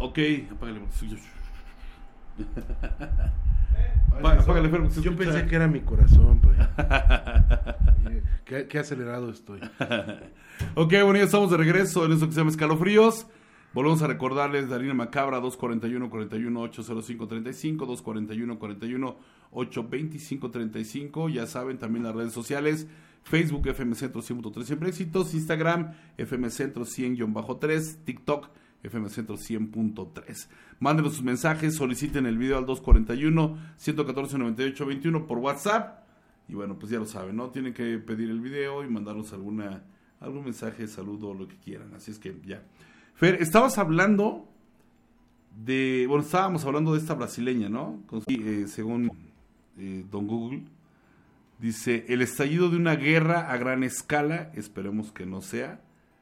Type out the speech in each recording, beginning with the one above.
Ok, apágale. Apágale, Fer. Yo pensé que era mi corazón, pues. Qué acelerado estoy. Ok, bueno, ya estamos de regreso en esto que se llama Escalofríos. Volvemos a recordarles la línea macabra 241-41-805-35, 241-41-825-35. Ya saben, también las redes sociales, Facebook FM Centro 100.3 Siempre Éxitos, Instagram FM Centro 100-3, TikTok FM Centro 100.3. Mándenos sus mensajes, soliciten el video al 241-114-9821 por WhatsApp. Y bueno, pues ya lo saben, ¿no? Tienen que pedir el video y mandarnos algún mensaje, saludo o lo que quieran. Así es que ya. Fer, estábamos hablando de esta brasileña, ¿no? Según Don Google, dice, el estallido de una guerra a gran escala, esperemos que no sea,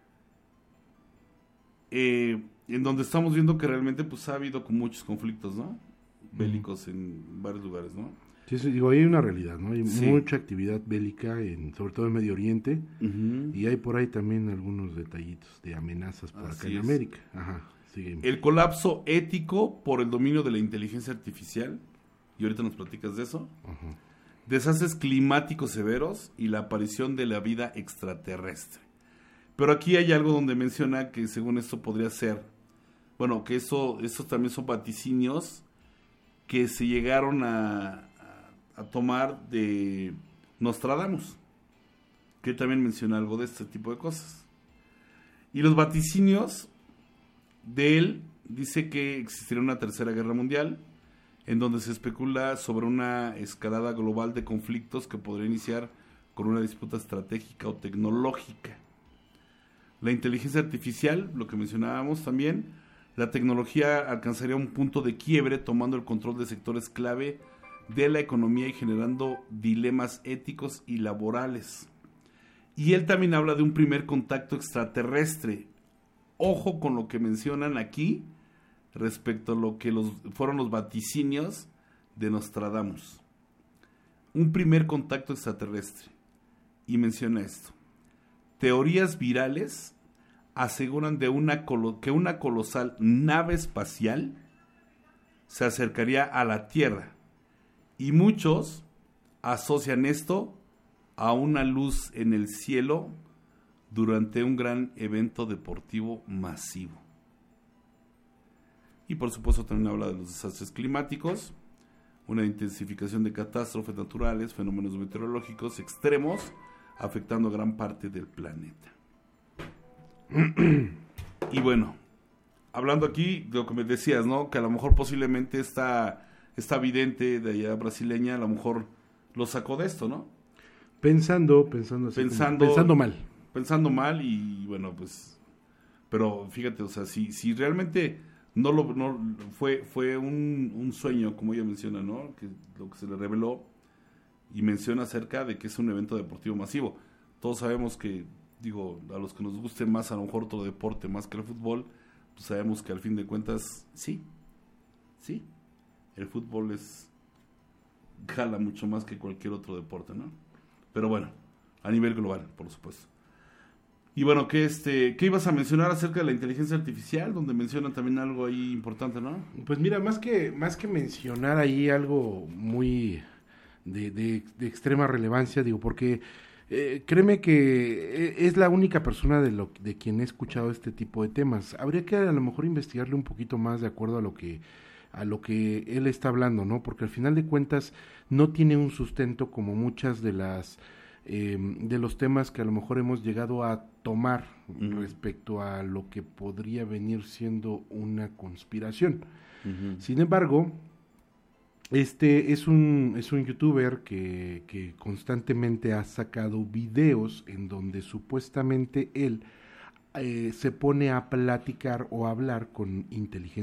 en donde estamos viendo que realmente pues ha habido con muchos conflictos, ¿no? Bélicos en varios lugares, ¿no? Sí, digo, hay una realidad, ¿no? Hay Sí. mucha actividad bélica, sobre todo en Medio Oriente, y hay por ahí también algunos detallitos de amenazas por acá en América. Ajá, sigue. El colapso ético por el dominio de la inteligencia artificial, y ahorita nos platicas de eso. Ajá. Desastres climáticos severos y la aparición de la vida extraterrestre. Pero aquí hay algo donde menciona que según esto podría ser, bueno, que estos también son vaticinios que se llegaron a tomar de Nostradamus, que también menciona algo de este tipo de cosas. Y los vaticinios de él dice que existirá una tercera guerra mundial, en donde se especula sobre una escalada global de conflictos que podría iniciar con una disputa estratégica o tecnológica. La inteligencia artificial, lo que mencionábamos también, la tecnología alcanzaría un punto de quiebre tomando el control de sectores clave de la economía y generando dilemas éticos y laborales. Y él también habla de un primer contacto extraterrestre. Ojo con lo que mencionan aquí respecto a lo que fueron los vaticinios de Nostradamus. Un primer contacto extraterrestre. Y menciona esto. Teorías virales aseguran que una colosal nave espacial se acercaría a la Tierra. Y muchos asocian esto a una luz en el cielo durante un gran evento deportivo masivo. Y por supuesto también habla de los desastres climáticos, una intensificación de catástrofes naturales, fenómenos meteorológicos extremos, afectando a gran parte del planeta. Y bueno, hablando aquí de lo que me decías, ¿no? Que a lo mejor posiblemente esta vidente de allá brasileña, a lo mejor lo sacó de esto, ¿no? Pensando mal. Pensando mal y bueno, pues, pero fíjate, o sea, si realmente no fue un sueño, como ella menciona, ¿no? Que lo que se le reveló y menciona acerca de que es un evento deportivo masivo. Todos sabemos que, digo, a los que nos guste más a lo mejor otro deporte más que el fútbol, pues sabemos que al fin de cuentas, sí, el fútbol jala mucho más que cualquier otro deporte, ¿no? Pero bueno, a nivel global, por supuesto. Y bueno, ¿qué ibas a mencionar acerca de la inteligencia artificial? Donde mencionan también algo ahí importante, ¿no? Pues mira, más que mencionar ahí algo muy de extrema relevancia, digo, porque créeme que es la única persona de quien he escuchado este tipo de temas. Habría que a lo mejor investigarle un poquito más de acuerdo a lo que él está hablando, ¿no? Porque al final de cuentas no tiene un sustento como muchas de los temas que a lo mejor hemos llegado a tomar respecto a lo que podría venir siendo una conspiración. Sin embargo, es un youtuber que constantemente ha sacado videos en donde supuestamente él se pone a platicar o a hablar con inteligencia